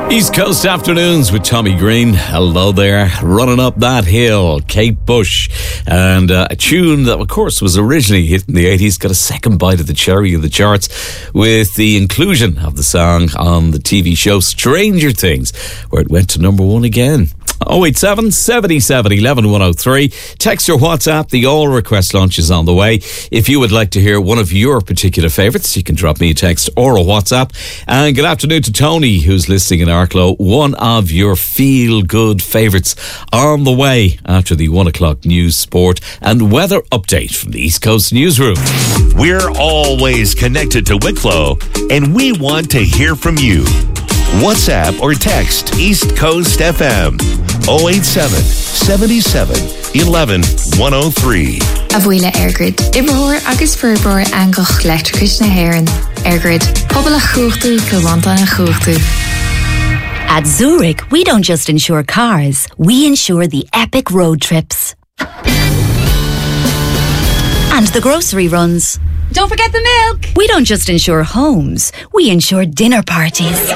East Coast Afternoons with Tommy Green. Hello there. Running up that hill, Kate Bush. And a tune that, of course, was originally hit in the 80s, got a second bite of the cherry of the charts with the inclusion of the song on the TV show Stranger Things, where it went to number one again. 087 77 11 103. Text or WhatsApp. The all request launch is on the way. If you would like to hear one of your particular favourites, you can drop me a text or a WhatsApp. And good afternoon to Tony, who's listening in Arklow. One of your feel-good favourites on the way after the 1 o'clock news, sport and weather update from the East Coast Newsroom. We're always connected to Wicklow, and we want to hear from you. WhatsApp or text East Coast FM 087 77 11 103. Abuela Airgrid. Ibrahor agus Furbror Angoch Electricus na Heron. Airgrid. Pobla Chuchtu Kilwanta na Chuchtu. At Zurich, we don't just insure cars, we insure the epic road trips. And the grocery runs. Don't forget the milk! We don't just insure homes, we insure dinner parties.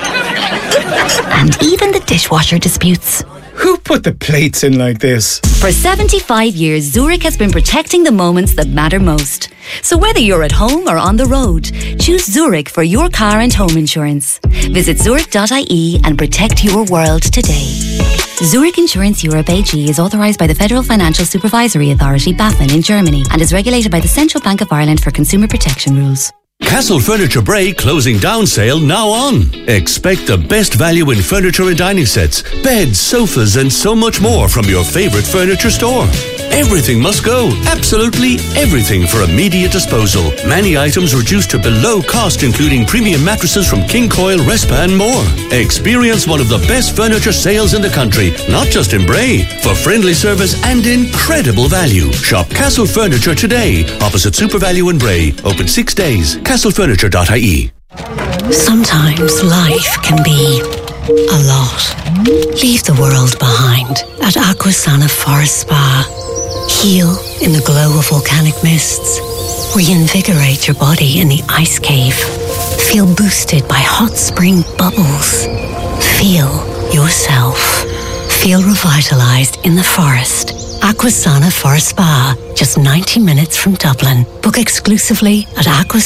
And even the dishwasher disputes. Who put the plates in like this? For 75 years, Zurich has been protecting the moments that matter most. So whether you're at home or on the road, choose Zurich for your car and home insurance. Visit zurich.ie and protect your world today. Zurich Insurance Europe AG is authorised by the Federal Financial Supervisory Authority, BaFin, in Germany, and is regulated by the Central Bank of Ireland for consumer protection rules. Castle Furniture Bray closing down sale now on. Expect the best value in furniture and dining sets, beds, sofas and so much more from your favourite furniture store. Everything must go. Absolutely everything for immediate disposal. Many items reduced to below cost, including premium mattresses from King Coil, Respa and more. Experience one of the best furniture sales in the country, not just in Bray, for friendly service and incredible value. Shop Castle Furniture today, opposite SuperValue in Bray. Open 6 days. CastleFurniture.ie. Sometimes life can be a lot. Leave the world behind at Aquasana Forest Spa. Heal in the glow of volcanic mists. Reinvigorate your body in the ice cave. Feel boosted by hot spring bubbles. Feel yourself. Feel revitalized in the forest. Aquasana Forest Spa, just 90 minutes from Dublin. Book exclusively at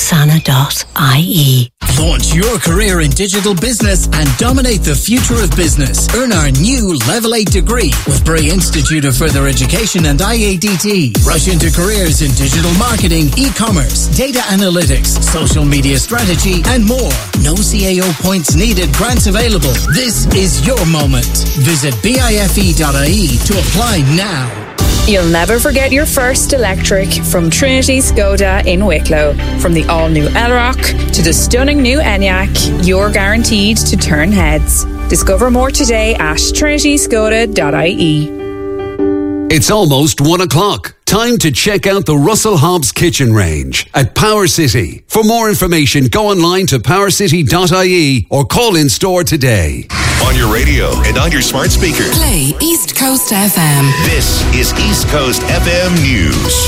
aquasana.ie. Launch your career in digital business and dominate the future of business. Earn our new Level 8 degree with Bray Institute of Further Education and IADT. Rush into careers in digital marketing, e-commerce, data analytics, social media strategy, and more. No CAO points needed, grants available. This is your moment. Visit bife.ie to apply now. You'll never forget your first electric from Trinity Skoda in Wicklow. From the all-new Elrock to the stunning new Enyaq, you're guaranteed to turn heads. Discover more today at trinityskoda.ie. It's almost 1 o'clock. Time to check out the Russell Hobbs kitchen range at Power City. For more information, go online to powercity.ie or call in store today. On your radio and on your smart speaker. Play East Coast FM. This is East Coast FM News.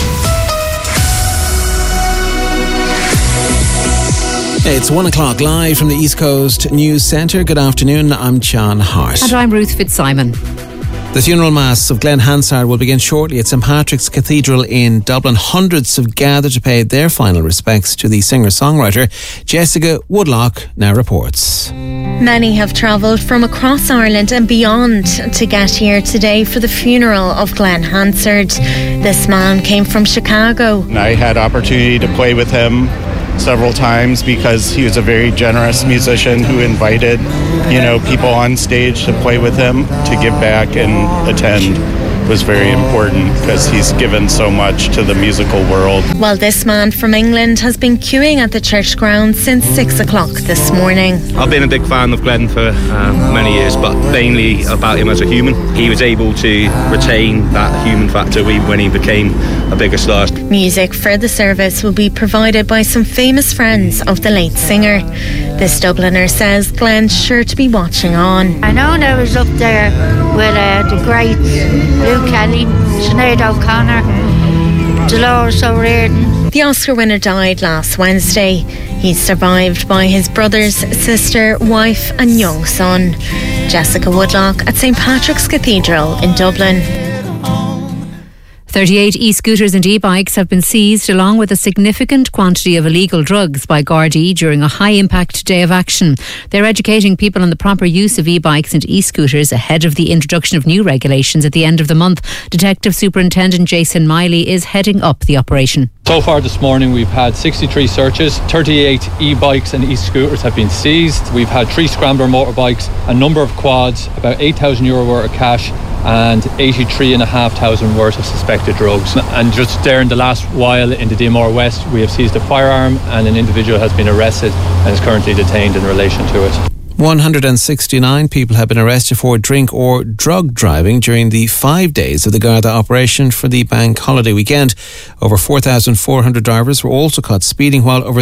It's 1 o'clock live from the East Coast News Centre. Good afternoon, I'm John Hart. And I'm Ruth Fitzsimon. The funeral mass of Glenn Hansard will begin shortly at St Patrick's Cathedral in Dublin. Hundreds have gathered to pay their final respects to the singer-songwriter. Jessica Woodlock now reports. Many have travelled from across Ireland and beyond to get here today for the funeral of Glenn Hansard. This man came from Chicago. I had opportunity to play with him several times because he was a very generous musician who invited, people on stage to play with him, to give back and attend. Was very important because he's given so much to the musical world. Well, this man from England has been queuing at the church grounds since 6 o'clock this morning. I've been a big fan of Glenn for many years, but mainly about him as a human. He was able to retain that human factor when he became a bigger star. Music for the service will be provided by some famous friends of the late singer. This Dubliner says Glenn's sure to be watching on. I know I was up there with the great Lou Kelly, Sinead O'Connor, Dolores O'Riordan. The Oscar winner died last Wednesday. He's survived by his brothers, sister, wife and young son. Jessica Woodlock at St Patrick's Cathedral in Dublin. 38 e-scooters and e-bikes have been seized along with a significant quantity of illegal drugs by Gardaí during a high-impact day of action. They're educating people on the proper use of e-bikes and e-scooters ahead of the introduction of new regulations at the end of the month. Detective Superintendent Jason Miley is heading up the operation. So far this morning we've had 63 searches, 38 e-bikes and e-scooters have been seized. We've had 3 scrambler motorbikes, a number of quads, about €8,000 worth of cash and 83,500 worth of suspected drugs. And just there in the last while in the DMR West, we have seized a firearm and an individual has been arrested and is currently detained in relation to it. 169 people have been arrested for drink or drug driving during the 5 days of the Garda operation for the bank holiday weekend. Over 4,400 drivers were also caught speeding, while over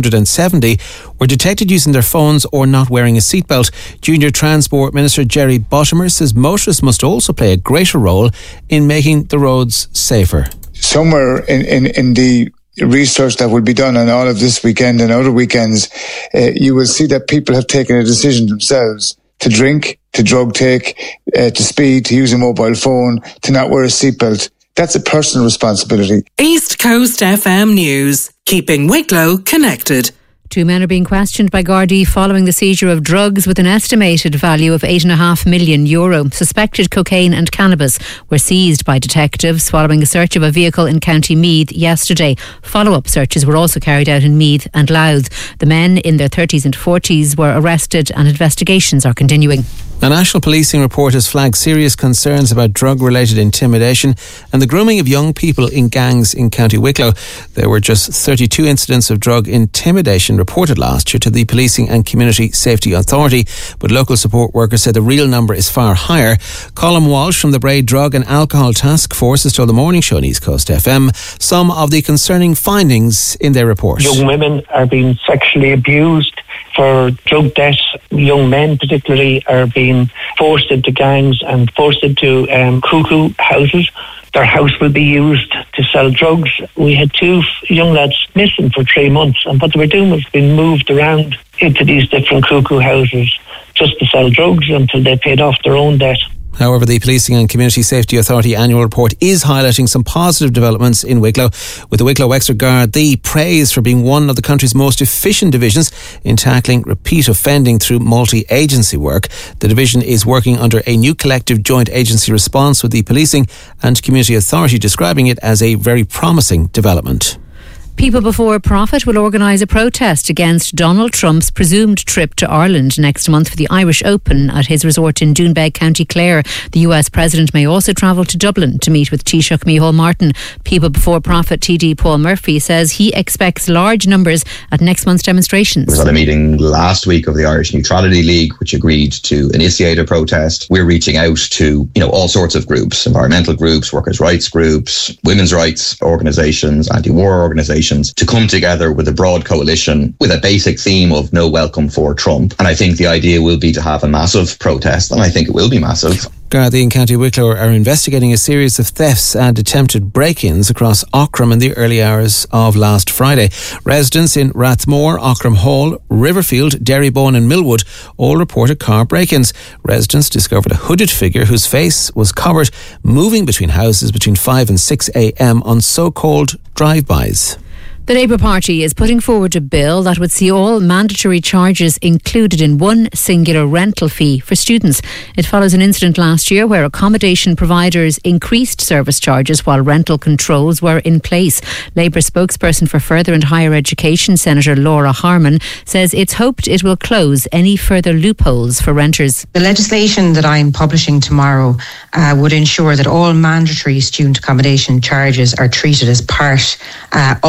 370 were detected using their phones or not wearing a seatbelt. Junior Transport Minister Jerry Bottomer says motorists must also play a greater role in making the roads safer. Somewhere in the research that will be done on all of this weekend and other weekends, you will see that people have taken a decision themselves to drink, to drug take, to speed, to use a mobile phone, to not wear a seatbelt. That's a personal responsibility. East Coast FM News, keeping Wicklow connected. 2 men are being questioned by Gardaí following the seizure of drugs with an estimated value of €8.5 million. Suspected cocaine and cannabis were seized by detectives following a search of a vehicle in County Meath yesterday. Follow-up searches were also carried out in Meath and Louth. The men in their 30s and 40s were arrested and investigations are continuing. The National Policing Report has flagged serious concerns about drug-related intimidation and the grooming of young people in gangs in County Wicklow. There were just 32 incidents of drug intimidation reported last year to the Policing and Community Safety Authority, but local support workers said the real number is far higher. Colm Walsh from the Bray Drug and Alcohol Task Force has told the Morning Show on East Coast FM some of the concerning findings in their report. Young women are being sexually abused for drug debt. Young men particularly are being forced into gangs and forced into cuckoo houses. Their house will be used to sell drugs. We had 2 young lads missing for 3 months, and what they were doing was being moved around into these different cuckoo houses just to sell drugs until they paid off their own debt. However, the Policing and Community Safety Authority annual report is highlighting some positive developments in Wicklow, with the Wicklow Wexford Gardaí praised for being one of the country's most efficient divisions in tackling repeat offending through multi-agency work. The division is working under a new collective joint agency response with the Policing and Community Authority, describing it as a very promising development. People Before Profit will organise a protest against Donald Trump's presumed trip to Ireland next month for the Irish Open at his resort in Doonbeg, County Clare. The US President may also travel to Dublin to meet with Taoiseach Micheál Martin. People Before Profit TD Paul Murphy says he expects large numbers at next month's demonstrations. We was at a meeting last week of the Irish Neutrality League, which agreed to initiate a protest. We're reaching out to, all sorts of groups, environmental groups, workers' rights groups, women's rights organisations, anti-war organisations, to come together with a broad coalition with a basic theme of no welcome for Trump. And I think the idea will be to have a massive protest, and I think it will be massive. Gardaí in County Wicklow are investigating a series of thefts and attempted break-ins across Aughrim in the early hours of last Friday. Residents in Rathmore, Aughrim Hall, Riverfield, Derrybone and Millwood all reported car break-ins. Residents discovered a hooded figure whose face was covered, moving between houses between 5 and 6 a.m. on so-called drive-bys. The Labour Party is putting forward a bill that would see all mandatory charges included in one singular rental fee for students. It follows an incident last year where accommodation providers increased service charges while rental controls were in place. Labour spokesperson for Further and Higher Education, Senator Laura Harman, says it's hoped it will close any further loopholes for renters. The legislation that I'm publishing tomorrow would ensure that all mandatory student accommodation charges are treated as part